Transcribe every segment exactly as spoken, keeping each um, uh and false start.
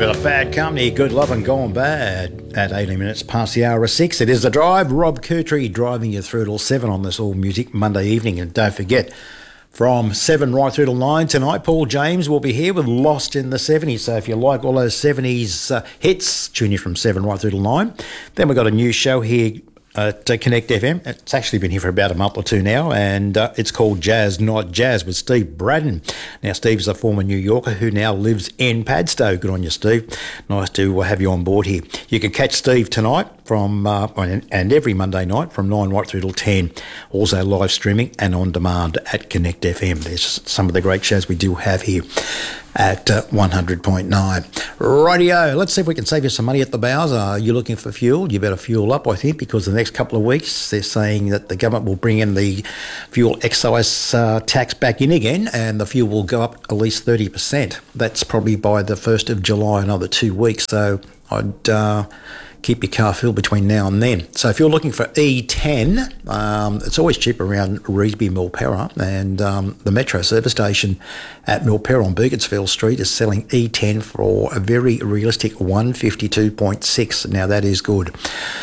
bit of Bad Company, Good Love and Gone Bad at eighteen minutes past the hour of six. It is The Drive. Rob Kurtry driving you through till seven on this All Music Monday evening. And don't forget, from seven right through till nine tonight, Paul James will be here with Lost in the seventies. So if you like all those seventies uh, hits, tune in from seven right through till nine. Then we've got a new show here at uh, Connect F M. It's actually been here for about a month or two now, and uh, it's called Jazz Not Jazz with Steve Braddon. Now, Steve's a former New Yorker who now lives in Padstow. Good on you, Steve. Nice to have you on board here. You can catch Steve tonight from uh, and every Monday night from nine right through till ten. Also live streaming and on demand at Connect F M. There's some of the great shows we do have here at uh, one hundred point nine. Rightio, let's see if we can save you some money at the bows. Are you looking for fuel? You better fuel up, I think, because the next couple of weeks they're saying that the government will bring in the fuel excise uh, tax back in again, and the fuel will go up at least thirty percent. That's probably by the first of July, another two weeks. So I'd uh, keep your car filled between now and then. So if you're looking for E ten, um, it's always cheap around Reesby Milperra, and um, the Metro service station at Milperra on Beaconsfield Street is selling E ten for a very realistic one fifty-two point six. Now that is good.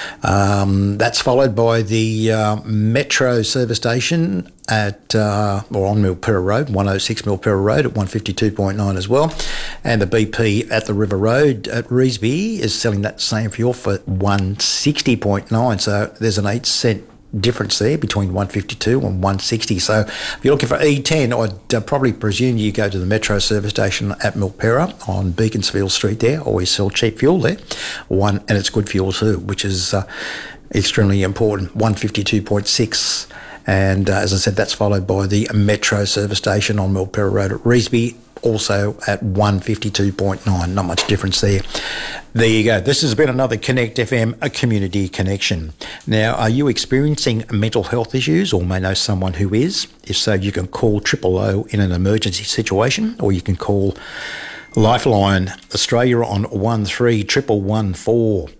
Um, that's followed by the uh, Metro service station at uh, or on Milperra Road, one oh six Milperra Road at one fifty-two point nine as well. And the B P at the River Road at Reesby is selling that same fuel for one sixty point nine. So there's an eight cent difference there between one fifty-two and one sixty. So if you're looking for E ten, I'd uh, probably presume you go to the Metro service station at Milperra on Beaconsfield Street there. Always sell cheap fuel there. One, and it's good fuel too, which is uh, extremely important. one fifty-two point six. And uh, as I said, that's followed by the Metro service station on Milperra Road at Reesby, also at one fifty-two point nine. Not much difference there. There you go. This has been another Connect F M, a community connection. Now, are you experiencing mental health issues or may know someone who is? If so, you can call Triple O in an emergency situation, or you can call Lifeline Australia on one three one one one four.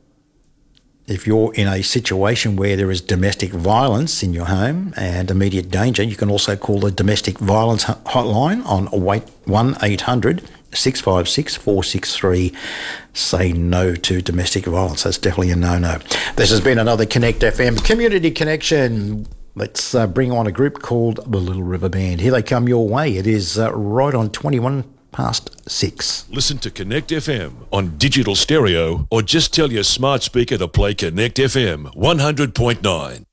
If you're in a situation where there is domestic violence in your home and immediate danger, you can also call the Domestic Violence Hotline on one eight hundred six five six four six three. Say no to domestic violence. That's definitely a no-no. This has been another Connect F M Community Connection. Let's uh, bring on a group called the Little River Band. Here they come your way. It is uh, right on twenty-one past six. Listen to Connect F M on digital stereo, or just tell your smart speaker to play Connect F M one hundred point nine.